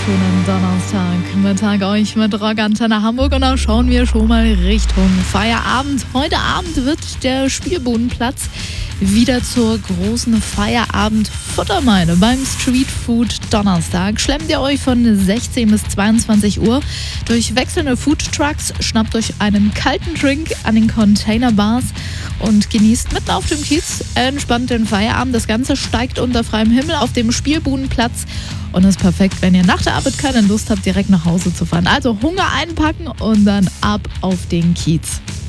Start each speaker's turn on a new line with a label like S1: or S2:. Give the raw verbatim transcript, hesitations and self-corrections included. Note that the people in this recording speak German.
S1: schönen Donnerstag mit euch mit Rockantenne Hamburg und da schauen wir schon mal Richtung Feierabend. Heute Abend wird der Spielbodenplatz wieder zur großen Feierabend-Futtermeile beim Streetfood Donnerstag. Schlemmt ihr euch von sechzehn bis zweiundzwanzig Uhr durch wechselnde Foodtrucks, schnappt euch einen kalten Drink an den Containerbars und genießt mitten auf dem Kiez entspannt den Feierabend. Das Ganze steigt unter freiem Himmel auf dem Spielbodenplatz und ist perfekt, wenn ihr nach der Arbeit keine Lust habt, direkt nach Hause zu fahren. Also Hunger einpacken und dann ab auf den Kiez.